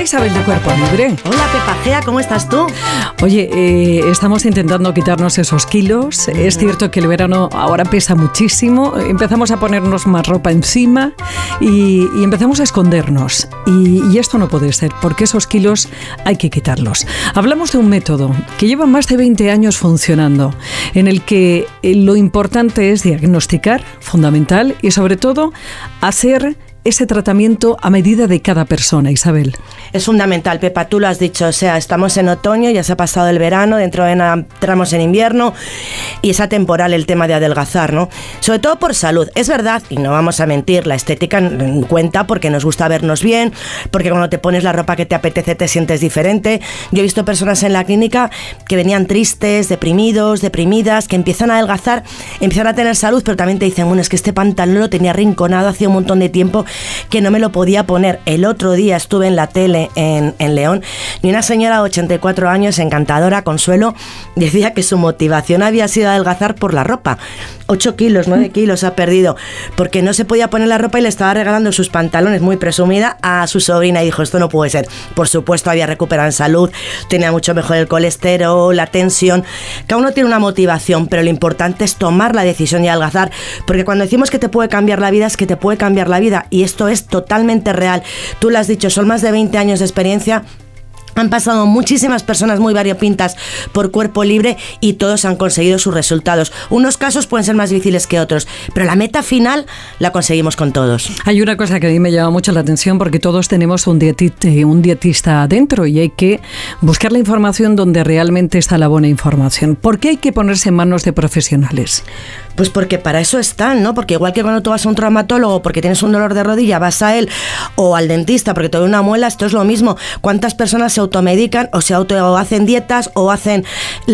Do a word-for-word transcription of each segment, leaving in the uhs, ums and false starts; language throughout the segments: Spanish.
Hola Isabel de Cuerpo Libre. Hola Pepa Gea, ¿cómo estás tú? Oye, eh, estamos intentando quitarnos esos kilos. Mm. Es cierto que el verano ahora pesa muchísimo. Empezamos a ponernos más ropa encima y, y empezamos a escondernos. Y, y esto no puede ser, porque esos kilos hay que quitarlos. Hablamos de un método que lleva más de veinte años funcionando, en el que lo importante es diagnosticar, fundamental, y sobre todo hacer ese tratamiento a medida de cada persona, Isabel. Es fundamental, Pepa, tú lo has dicho, o sea, estamos en otoño, ya se ha pasado el verano, dentro de entramos en invierno y es atemporal el tema de adelgazar, ¿no? Sobre todo por salud. Es verdad, y no vamos a mentir, la estética en cuenta porque nos gusta vernos bien, porque cuando te pones la ropa que te apetece te sientes diferente. Yo he visto personas en la clínica que venían tristes, deprimidos, deprimidas, que empiezan a adelgazar, empiezan a tener salud, pero también te dicen, bueno, es que este pantalón lo tenía arrinconado hacía un montón de tiempo que no me lo podía poner. El otro día estuve en la tele en, en León y una señora de ochenta y cuatro años, encantadora, Consuelo, decía que su motivación había sido adelgazar por la ropa. ocho kilos, nueve kilos ha perdido porque no se podía poner la ropa y le estaba regalando sus pantalones, muy presumida, a su sobrina, y dijo, esto no puede ser. Por supuesto, había recuperado en salud, tenía mucho mejor el colesterol, la tensión. Cada uno tiene una motivación, pero lo importante es tomar la decisión de adelgazar, porque cuando decimos que te puede cambiar la vida, es que te puede cambiar la vida, y esto es totalmente real. Tú lo has dicho, son más de veinte años de experiencia. Han pasado muchísimas personas muy variopintas por Cuerpo Libre y todos han conseguido sus resultados. Unos casos pueden ser más difíciles que otros, pero la meta final la conseguimos con todos. Hay una cosa que a mí me llama mucho la atención, porque todos tenemos un dietista, un dietista adentro, y hay que buscar la información donde realmente está la buena información. ¿Por qué hay que ponerse en manos de profesionales? Pues porque para eso están, ¿no? Porque igual que cuando tú vas a un traumatólogo porque tienes un dolor de rodilla, vas a él, o al dentista porque te duele una muela, esto es lo mismo. ¿Cuántas personas se automedican o se auto o hacen dietas o hacen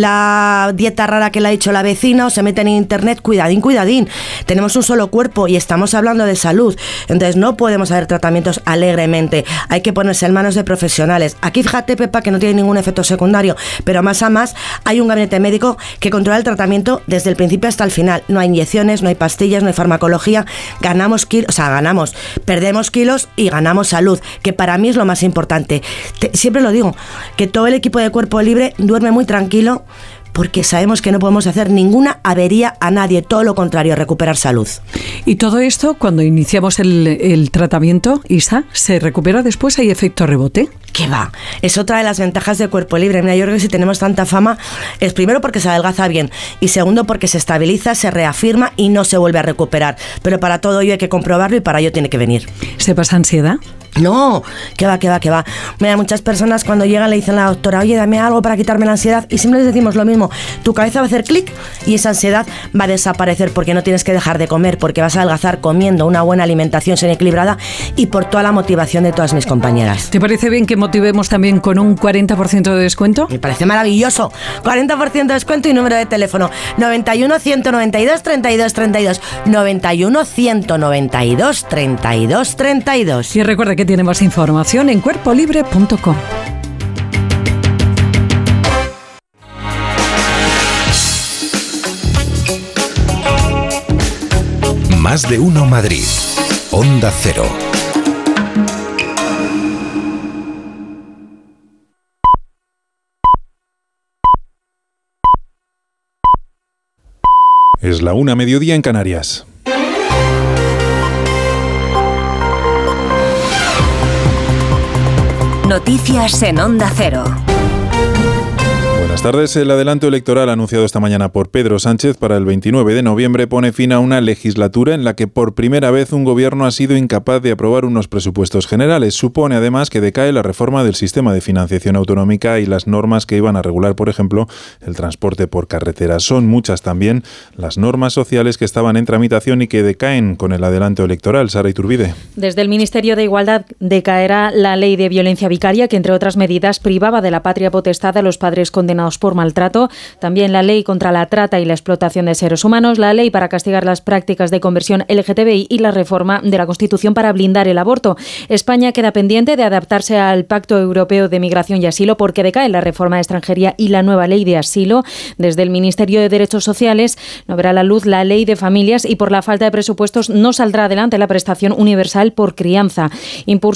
la dieta rara que le ha dicho la vecina o se meten en internet? Cuidadín, cuidadín. Tenemos un solo cuerpo y estamos hablando de salud. Entonces no podemos hacer tratamientos alegremente. Hay que ponerse en manos de profesionales. Aquí fíjate, Pepa, que no tiene ningún efecto secundario, pero más a más hay un gabinete médico que controla el tratamiento desde el principio hasta el final. No hay inyecciones, no hay pastillas, no hay farmacología. Ganamos kilos, o sea, ganamos, perdemos kilos y ganamos salud, que para mí es lo más importante. Te, siempre lo digo, que todo el equipo de Cuerpo Libre duerme muy tranquilo, porque sabemos que no podemos hacer ninguna avería a nadie, todo lo contrario, recuperar salud. Y todo esto, cuando iniciamos el, el tratamiento, Isa, ¿se recupera después? ¿Hay efecto rebote? ¿Qué va? Es otra de las ventajas de Cuerpo Libre. Mira, yo creo que si tenemos tanta fama, es primero porque se adelgaza bien y segundo porque se estabiliza, se reafirma y no se vuelve a recuperar. Pero para todo ello hay que comprobarlo y para ello tiene que venir. ¿Se pasa ansiedad? No, que va, que va, que va. Mira, muchas personas cuando llegan le dicen a la doctora, oye, dame algo para quitarme la ansiedad, y siempre les decimos lo mismo, tu cabeza va a hacer clic y esa ansiedad va a desaparecer, porque no tienes que dejar de comer, porque vas a adelgazar comiendo una buena alimentación sin equilibrada y por toda la motivación de todas mis compañeras. ¿Te parece bien que motivemos también con un cuarenta por ciento de descuento? Me parece maravilloso. cuarenta por ciento de descuento y número de teléfono noventa y uno, ciento noventa y dos, treinta y dos, treinta y dos, noventa y uno, ciento noventa y dos, treinta y dos, treinta y dos. Y recuerda que tiene más información en cuerpo libre punto com. Más de uno Madrid. Onda Cero. Es la una, mediodía en Canarias. Noticias en Onda Cero. Buenas tardes. El adelanto electoral anunciado esta mañana por Pedro Sánchez para el veintinueve de noviembre pone fin a una legislatura en la que por primera vez un gobierno ha sido incapaz de aprobar unos presupuestos generales. Supone además que decae la reforma del sistema de financiación autonómica y las normas que iban a regular, por ejemplo, el transporte por carretera. Son muchas también las normas sociales que estaban en tramitación y que decaen con el adelanto electoral. Sara Iturbide. Desde el Ministerio de Igualdad decaerá la ley de violencia vicaria, que entre otras medidas privaba de la patria potestad a los padres condenados por maltrato, también la ley contra la trata y la explotación de seres humanos, la ley para castigar las prácticas de conversión L G T B I y la reforma de la Constitución para blindar el aborto. España queda pendiente de adaptarse al Pacto Europeo de Migración y Asilo porque decae la reforma de extranjería y la nueva ley de asilo. Desde el Ministerio de Derechos Sociales no verá la luz la ley de familias y por la falta de presupuestos no saldrá adelante la prestación universal por crianza. Impulsa